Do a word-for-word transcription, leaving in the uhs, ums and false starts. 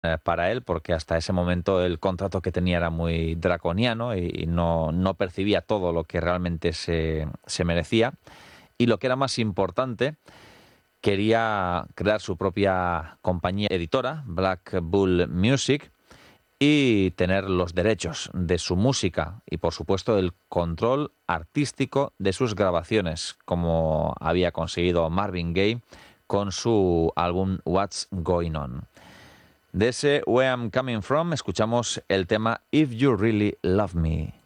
eh, para él, porque hasta ese momento el contrato que tenía era muy draconiano y, y no, no percibía todo lo que realmente se, se merecía. Y lo que era más importante, quería crear su propia compañía editora, Black Bull Music, y tener los derechos de su música y, por supuesto, el control artístico de sus grabaciones, como había conseguido Marvin Gaye con su álbum What's Going On. De ese Where I'm Coming From escuchamos el tema If You Really Love Me.